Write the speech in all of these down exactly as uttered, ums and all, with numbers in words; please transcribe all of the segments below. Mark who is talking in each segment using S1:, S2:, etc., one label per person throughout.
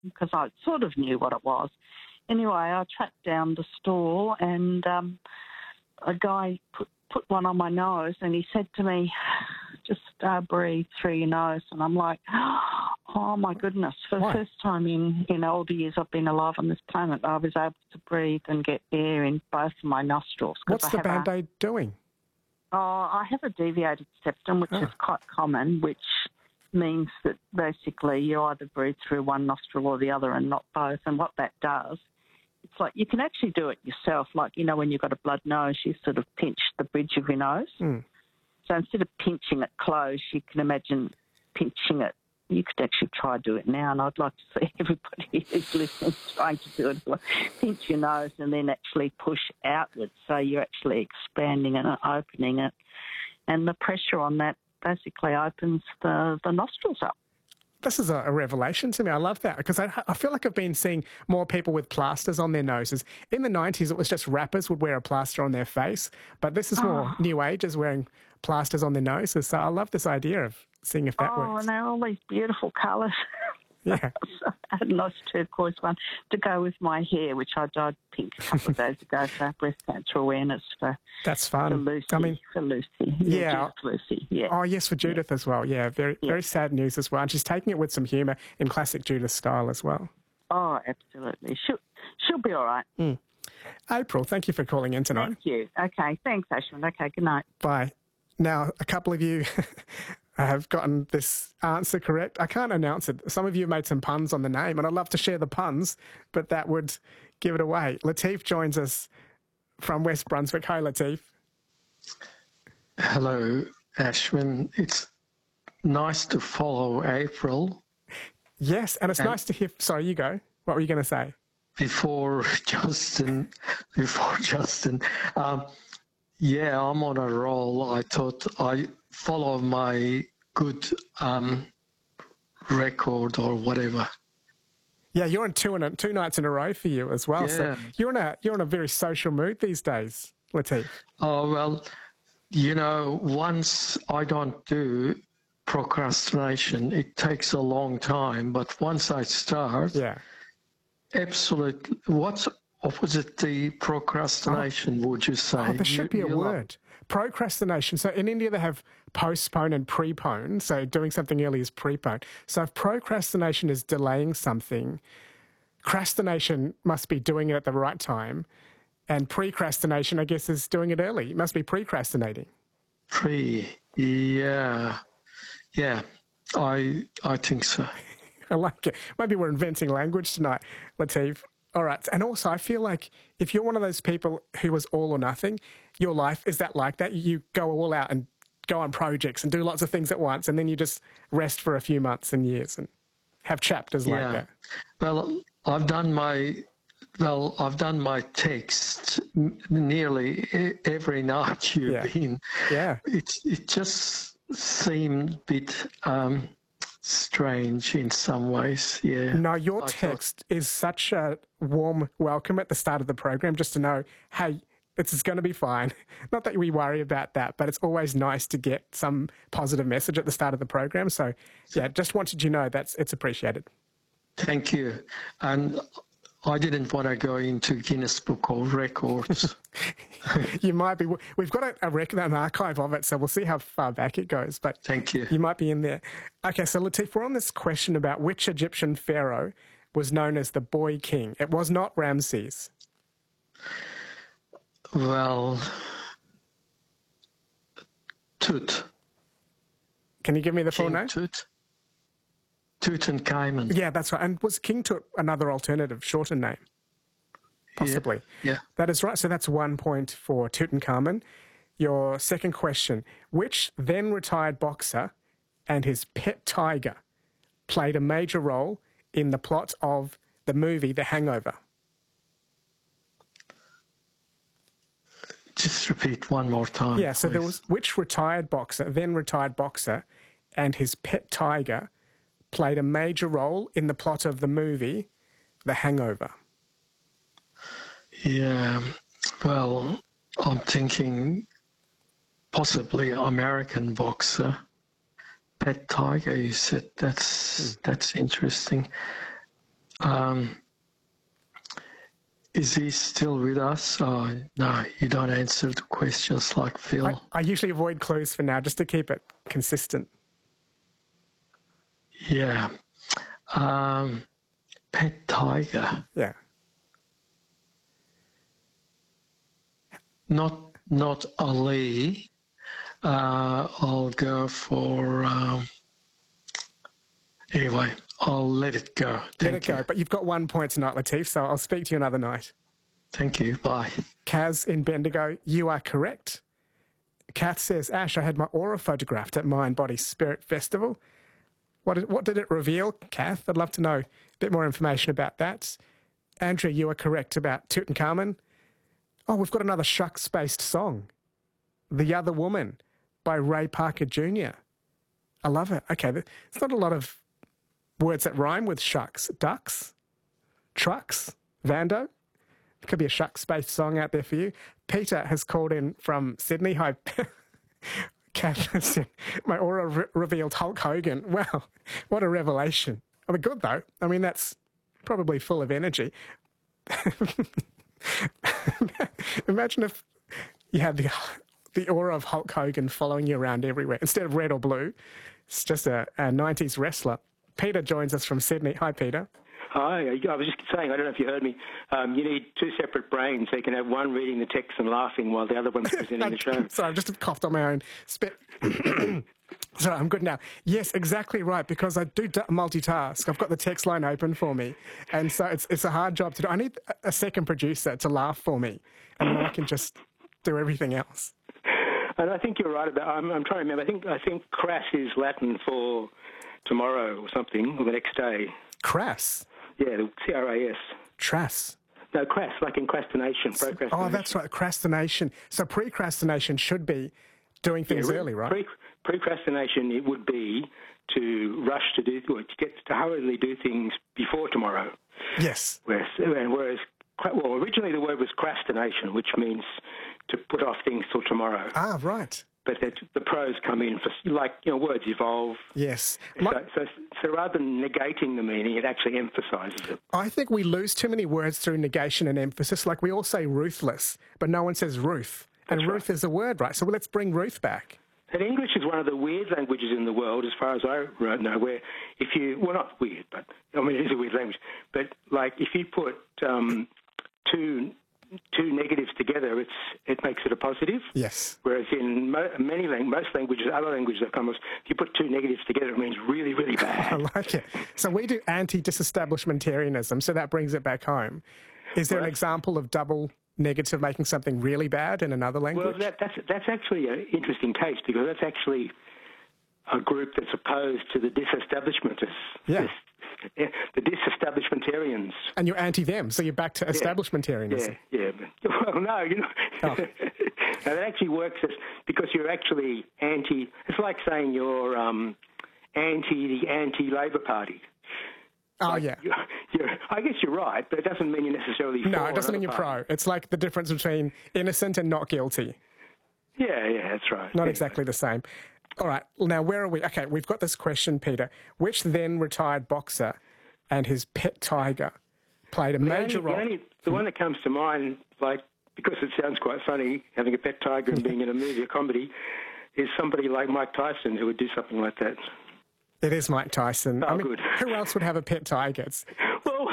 S1: because I sort of knew what it was. Anyway, I tracked down the store and um, a guy put, put one on my nose and he said to me, just uh, breathe through your nose. And I'm like, oh, my goodness. For
S2: Why?
S1: the first time in, in all the years I've been alive on this planet, I was able to breathe and get air in both of my nostrils.
S2: What's
S1: I
S2: the
S1: have a-
S2: Band-Aid doing?
S1: Oh, I have a deviated septum, which
S2: Oh.
S1: is quite common, which means that basically you either breathe through one nostril or the other and not both. And what that does, it's like you can actually do it yourself. Like, you know, when you've got a blood nose, you sort of pinch the bridge of your nose.
S2: Mm.
S1: So instead of pinching it close, you can imagine pinching it. You could actually try to do it now, and I'd like to see everybody who's listening trying to do it. Pinch your nose and then actually push outwards, so you're actually expanding it and opening it. And the pressure on that basically opens the, the nostrils up.
S2: This is a, a revelation to me. I love that because I, I feel like I've been seeing more people with plasters on their noses. In the nineties, it was just rappers would wear a plaster on their face, but this is more
S1: Oh.
S2: new age, is wearing plasters on their noses. So I love this idea of seeing if that
S1: oh,
S2: works.
S1: and they're all these beautiful colours.
S2: Yeah.
S1: So I had a nice turquoise one to go with my hair, which I dyed pink a couple of days ago for breast cancer awareness for,
S2: That's
S1: for
S2: fun.
S1: Lucy.
S2: I mean,
S1: for Lucy.
S2: Yeah.
S1: Judith Lucy. Yeah.
S2: oh, yes, for Judith as well. Yeah, very,
S1: Yeah.
S2: very sad news as well. And she's taking it with some humour in classic Judith style as well.
S1: Oh, absolutely. She'll, she'll be all right.
S2: Mm. April, thank you for calling in tonight.
S1: Thank you. Okay. Thanks, Ashwin. Okay. Good night.
S2: Bye. Now, a couple of you have gotten this answer correct. I can't announce it. Some of you made some puns on the name, and I'd love to share the puns, but that would give it away. Latif joins us from West Brunswick. Hi, Latif.
S3: Hello, Ashwin. It's nice to follow April.
S2: Yes, and it's
S3: And-
S2: nice to hear... Sorry, you go. What were you going to say?
S3: Before Justin, before Justin, um, yeah, I'm on a roll. I thought I follow my good um, record or whatever.
S2: Yeah, you're on two, in a, two nights in a row for you as well. So
S3: Yeah.
S2: you're in a you're in a very social mood these days, Latif.
S3: Oh, well, you know, once I don't do procrastination, it takes a long time. But once I start,
S2: Yeah.
S3: absolutely. What's opposite the procrastination, would you say?
S2: Oh, there should be
S3: You-
S2: a
S3: you like-
S2: word. Procrastination. So in India, they have postpone and prepone. So doing something early is prepone. So if procrastination is delaying something, crastination must be doing it at the right time. And precrastination, I guess, is doing it early. It must be precrastinating.
S3: Pre, yeah, yeah, I I think so.
S2: I like it. Maybe we're inventing language tonight, Latif. All right. And also, I feel like if you're one of those people who was all or nothing, your life is that like that. You go all out and go on projects and do lots of things at once, and then you just rest for a few months and years and have chapters like
S3: Yeah.
S2: that.
S3: Well, I've done my well, I've done my text n- nearly e- every night you've
S2: Yeah.
S3: been.
S2: Yeah.
S3: It it just seemed a bit um, strange in some ways. Yeah.
S2: No, your
S3: I thought-
S2: text is such a warm welcome at the start of the program, just to know, hey, it's going to be fine. Not that we worry about that, but it's always nice to get some positive message at the start of the program. So, yeah, just wanted you to know that's it's appreciated.
S3: Thank you. And I didn't want to go into Guinness Book of Records.
S2: You might be. We've got a, a record, an archive of it, so we'll see how far back it goes. But
S3: Thank you.
S2: you might be in there. Okay, so Latif, we're on this question about which Egyptian pharaoh was known as the Boy King. It was not Ramses.
S3: Well, Tut.
S2: Can you give me the full
S3: King
S2: name?
S3: Tut. Tutankhamun.
S2: Yeah, that's right. And was King Tut another alternative, shorter name? Possibly.
S3: Yeah.
S2: That is right. So that's one point for Tutankhamun. Your second question. Which then retired boxer and his pet tiger played a major role in the plot of the movie The Hangover?
S3: Just repeat one more time.
S2: Yeah, so there
S3: please.
S2: was which retired boxer, then retired boxer, and his pet tiger played a major role in the plot of the movie The Hangover?
S3: Yeah. Well, I'm thinking possibly American boxer. Pet tiger, you said. That's that's interesting. Um, is he still with us? Oh, no, you don't answer the questions like Phil.
S2: I, I usually avoid clues for now just to keep it consistent.
S3: Yeah. Um, pet tiger.
S2: Yeah.
S3: Not not Ali. Uh, I'll go for. Um, anyway, I'll let it go.
S2: Let
S3: Thank
S2: it go.
S3: you.
S2: But you've got one point tonight, Latif, so I'll speak to you another night.
S3: Thank you. Bye.
S2: Kaz in Bendigo, you are correct. Kath says, Ash, I had my aura photographed at Mind Body Spirit Festival. What did, what did it reveal, Kath? I'd love to know a bit more information about that. Andrea, you are correct about Tutankhamun. Oh, we've got another Shucks-based song, The Other Woman by Ray Parker Junior I love it. Okay, there's not a lot of words that rhyme with shucks. Ducks, trucks, Vando. It could be a Shucks-based song out there for you. Peter has called in from Sydney. Hi, Kath said, my aura re- revealed Hulk Hogan. Wow, what a revelation. I mean, good though. I mean, that's probably full of energy. Imagine if you had the the aura of Hulk Hogan following you around everywhere. Instead of red or blue, it's just a, a nineties wrestler. Peter joins us from Sydney. Hi, Peter.
S4: Hi, I was just saying, I don't know if you heard me, um, you need two separate brains so you can have one reading the text and laughing while the other one's presenting the show.
S2: Sorry, I've just coughed on my own spit. Sorry, I'm good now. Yes, exactly right, because I do multitask. I've got the text line open for me, and so it's it's a hard job to do. I need a second producer to laugh for me, and then I can just do everything else.
S4: And I think you're right about, I'm, I'm trying to remember, I think I think crass is Latin for tomorrow or something, or the next day.
S2: Crass?
S4: Yeah, C R A S.
S2: Trass.
S4: No, crass, like incrastination, procrastination.
S2: Oh, that's right, procrastination. So precrastination should be doing things
S4: yeah,
S2: early, right?
S4: Pre- precrastination, it would be to rush to do, or to get to hurriedly do things before tomorrow.
S2: Yes.
S4: Whereas, whereas, well, originally the word was crastination, which means to put off things till tomorrow.
S2: Ah, right.
S4: But the, the pros come in for, like, you know, words evolve.
S2: Yes.
S4: So, so, so rather than negating the meaning, it actually emphasises it.
S2: I think we lose too many words through negation and emphasis. Like we all say ruthless, but no one says Ruth. And
S4: That's
S2: Ruth
S4: right.
S2: is a word, right? So let's bring Ruth back.
S4: And English is one of the weird languages in the world, as far as I know, where if you, well, not weird, but, I mean, it is a weird language, but, like, if you put um, two two negatives together, it's it makes it a positive.
S2: Yes.
S4: Whereas in mo- many lang- most languages, other languages of commerce, if you put two negatives together, it means really, really bad.
S2: I like it. So we do anti-disestablishmentarianism, so that brings it back home. Is there
S4: Well,
S2: an example of double negative making something really bad in another language?
S4: Well, that, that's that's actually an interesting case because that's actually a group that's opposed to the disestablishmentists.
S2: Yeah.
S4: Dis, the disestablishmentarians.
S2: And you're anti them, so you're back to establishmentarianism.
S4: Yeah, yeah. Well, no, you know,
S2: Oh.
S4: no, that actually works as, because you're actually anti. It's like saying you're um, anti the anti-Labor Party.
S2: Oh,
S4: Like,
S2: yeah.
S4: You're, you're, I guess you're right, but it doesn't mean you're necessarily.
S2: No,
S4: for
S2: it doesn't mean
S4: another
S2: you're
S4: party.
S2: pro. It's like the difference between innocent and not guilty.
S4: Yeah, yeah, that's right.
S2: Not
S4: Anyway.
S2: exactly the same. All right. Well, now, where are we? Okay, we've got this question, Peter. Which then retired boxer and his pet tiger played a
S4: The
S2: major
S4: only,
S2: role?
S4: The, only, the one that comes to mind, like, because it sounds quite funny, having a pet tiger and being in a movie or comedy, is somebody like Mike Tyson who would do something like that.
S2: It is Mike Tyson.
S4: Oh,
S2: I mean,
S4: good.
S2: who else would have a pet tiger? It's,
S4: Well,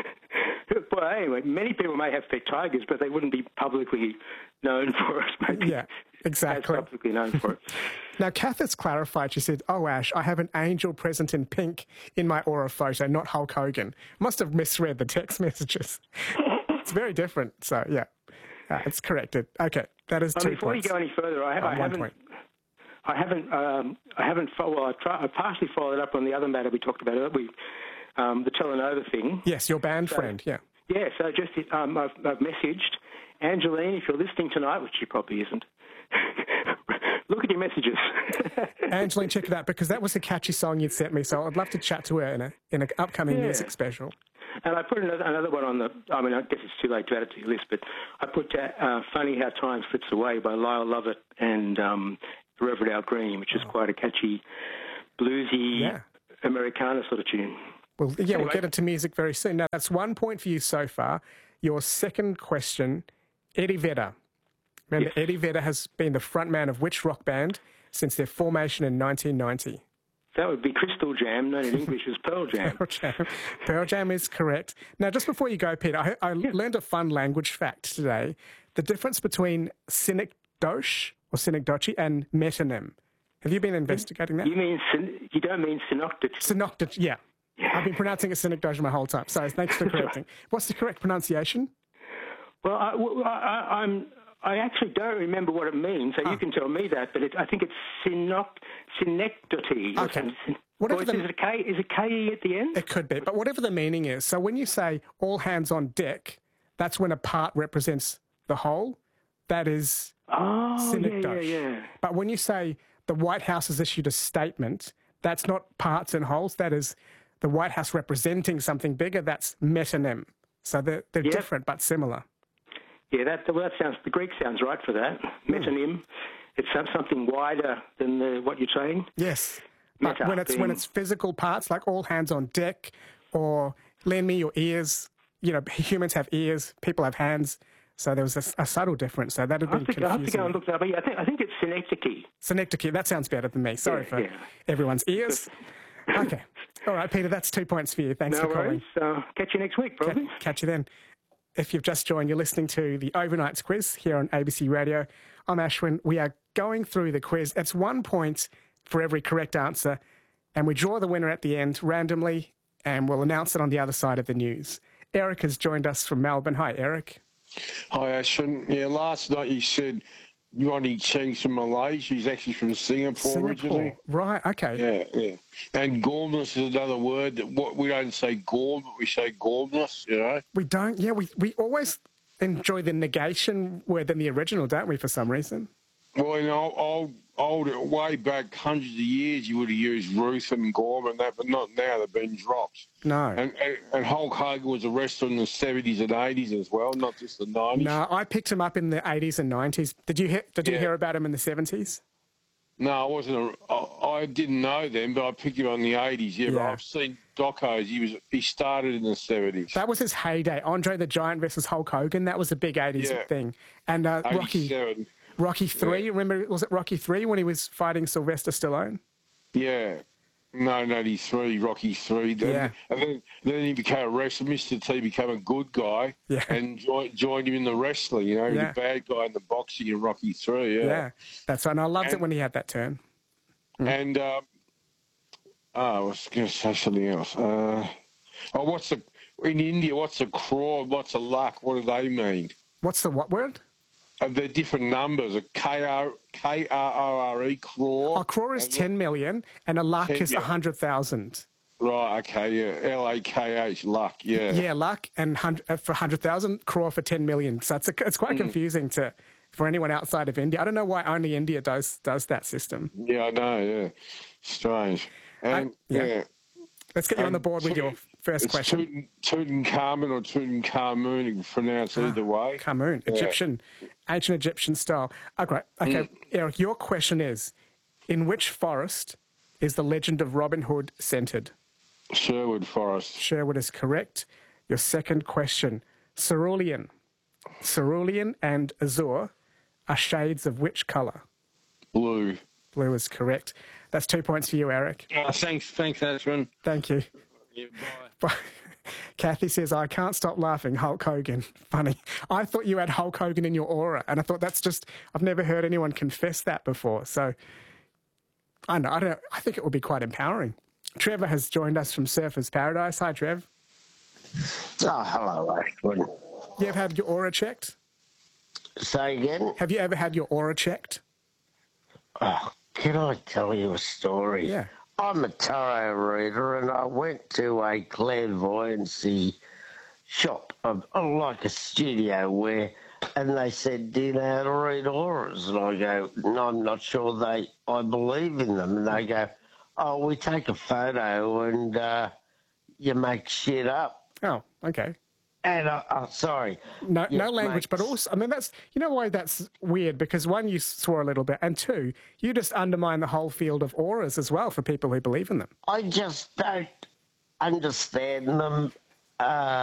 S4: well, anyway, many people may have pet tigers, but they wouldn't be publicly known for it. Maybe
S2: yeah, exactly.
S4: as publicly known for it.
S2: Now, Kath has clarified. She said, oh, Ash, I have an angel present in pink in my aura photo, not Hulk Hogan. Must have misread the text messages. It's very different. So, yeah, uh, it's corrected. Okay, that is
S4: Um,
S2: two
S4: before
S2: points.
S4: you go any further, I,
S2: Oh,
S4: I
S2: one
S4: haven't.
S2: point.
S4: I haven't. Um, I haven't. fo- Well, I, try, I partially followed up on the other matter we talked about earlier, we, um, the Telenova thing.
S2: Yes, your band friend, yeah.
S4: Yeah. So just um, I've, I've messaged Angeline, if you're listening tonight, which she probably isn't. Look at your messages.
S2: Angeline, check it out, because that was a catchy song you'd sent me, so I'd love to chat to her in a in an upcoming
S4: Yeah.
S2: music special.
S4: And I put another, another one on the, I mean, I guess it's too late to add it to your list, but I put uh, Funny How Time Slips Away by Lyle Lovett and um, Reverend Al Green, which is quite a catchy, bluesy,
S2: Yeah.
S4: Americana sort of tune.
S2: Well, yeah,
S4: Anyway.
S2: we'll get into music very soon. Now, that's one point for you so far. Your second question, Eddie Vedder. Remember,
S4: Yes.
S2: Eddie Vedder has been the frontman of which rock band since their formation in nineteen ninety?
S4: That would be Crystal Jam, known in English as Pearl Jam.
S2: Pearl Jam. Pearl Jam is correct. Now, just before you go, Peter, I, I learned a fun language fact today. The difference between synecdoche or synecdoche and metonym. Have you been investigating that?
S4: You mean syn- you don't mean synoptic?
S2: Synocdoche, yeah. I've been pronouncing it synecdoche my whole time. Sorry, thanks for correcting. What's the correct pronunciation?
S4: Well, I, I, I'm. I actually don't remember what it means, so
S2: Oh.
S4: you can tell me that. But it, I think it's synoc- synecdoche. or
S2: Okay.
S4: something.
S2: Whatever
S4: Or is,
S2: the-
S4: is it a K? Is it K E at the end?
S2: It could be, but whatever the meaning is. So when you say all hands on deck, that's when a part represents the whole. That is
S4: Oh, yeah, yeah,
S2: synecdoche.
S4: yeah.
S2: But when you say the White House has issued a statement, that's not parts and wholes. That is the White House representing something bigger. That's metonym. So they're, they're
S4: Yep.
S2: different but similar.
S4: Yeah, that well, that sounds. The Greek sounds right for that. Metonym. It's some- something wider than the, what you're saying.
S2: Yes. But
S4: Meta
S2: when it's when
S4: being-
S2: it's physical parts, like all hands on deck, or lend me your ears. You know, humans have ears, people have hands. So there was a, a subtle difference. So that had
S4: I
S2: been
S4: have, to, I have to go
S2: confusing.
S4: and look that up. I think I think it's synecdoche.
S2: Synecdoche, that sounds better than me. Sorry
S4: Yeah,
S2: for
S4: yeah.
S2: everyone's ears. Okay. All right, Peter, that's two points for you. Thanks
S4: No
S2: for calling.
S4: worries. Uh, catch you next week, probably.
S2: Catch you then. If you've just joined, you're listening to the Overnights quiz here on A B C Radio. I'm Ashwin. We are going through the quiz. It's one point for every correct answer, and we draw the winner at the end randomly, and we'll announce it on the other side of the news. Eric has joined us from Melbourne. Hi, Eric.
S5: Hi, Ashwin. Yeah, last night you said Ronnie Cheng's from Malaysia. He's actually from Singapore, originally.
S2: Right, okay.
S5: Yeah, yeah. And gormless is another word that what we don't say gorm, but we say gormless, you know?
S2: We don't, yeah, we, we always enjoy the negation word than the original, don't we, for some reason?
S5: Well, in old, old, old, way back hundreds of years, you would have used Ruth and Gorm and that, but not now. They've been dropped.
S2: No.
S5: And, and, and Hulk Hogan was arrested in the seventies and eighties as well, not just the nineties.
S2: No, I picked him up in the eighties and nineties. Did you hear, did you
S5: Yeah.
S2: hear about him in the seventies?
S5: No, I wasn't. A, I, I didn't know them, but I picked him on the eighties. Yeah, but
S2: Yeah.
S5: I've seen docos. He was. He started in the seventies.
S2: That was his heyday. Andre the Giant versus Hulk Hogan. That was a big eighties
S5: Yeah.
S2: thing. And uh, Rocky
S5: eighty-seven.
S2: Rocky three. Remember, was it Rocky three when he was fighting Sylvester Stallone?
S5: Yeah. No, eighty-three, Rocky three. Then,
S2: Yeah.
S5: And then, then he became a wrestler. Mister T became a good guy.
S2: Yeah.
S5: And joined, joined him in the wrestling. You know, he was
S2: Yeah.
S5: a bad guy in the boxing in Rocky three. Yeah.
S2: Yeah, that's right. And I loved it
S5: And-
S2: when he had that turn.
S5: And um, oh, I was going to say something else. Uh, oh, what's the in India? What's a crore? What's a lakh? What do they mean?
S2: What's the what word?
S5: Uh, they're different numbers. A K R K R O R E crore.
S2: A crore is
S5: And-
S2: ten million, and a lakh
S5: ten
S2: is
S5: million.
S2: one hundred thousand.
S5: Right. Okay. Yeah. L A K H. Luck. Yeah.
S2: Yeah, lakh and hundred, uh, for one hundred thousand, crore for ten million. So it's, a, it's quite confusing to for anyone outside of India. I don't know why only India does does that system.
S5: Yeah. I know. Yeah. Strange. And
S2: yeah.
S5: yeah.
S2: Let's get you on the
S5: Um,
S2: board with your first
S5: It's
S2: question.
S5: Tutankhamun Tutankhamun or Tutankhamun. You can pronounce either way.
S2: Kamoon, Egyptian, ancient Egyptian style. Okay, okay, Eric, your question is, in which forest is the legend of Robin Hood centred?
S5: Sherwood Forest.
S2: Sherwood is correct. Your second question, cerulean. Cerulean and azure are shades of which colour?
S5: Blue.
S2: Blue is correct. That's two points for you, Eric.
S5: Uh, thanks. Thanks, Ashwin.
S2: Thank you.
S5: Yeah, bye.
S2: Kathy says, I can't stop laughing. Hulk Hogan. Funny. I thought you had Hulk Hogan in your aura, and I thought that's just, I've never heard anyone confess that before. So, I know, I don't know, I think it would be quite empowering. Trevor has joined us from Surfers Paradise. Hi, Trev.
S6: Oh, hello, Ashwin.
S2: You ever had your aura checked?
S6: Say again?
S2: Have you ever had your aura checked?
S6: Oh, can I tell you a story?
S2: Yeah.
S6: I'm a tarot reader, and I went to a clairvoyancy shop, um, like a studio, where, and they said, "Do you know how to read auras?" And I go, "No, I'm not sure they. I believe in them." And they go, "Oh, we take a photo and uh, you make shit up."
S2: Oh, okay.
S6: And I, oh, sorry,
S2: No,
S6: Yeah,
S2: no language, but
S6: makes-
S2: also, I mean, that's, you know why that's weird? Because one, you swore a little bit, and two, you just undermine the whole field of auras as well for people who believe in them.
S6: I just don't understand them. Uh,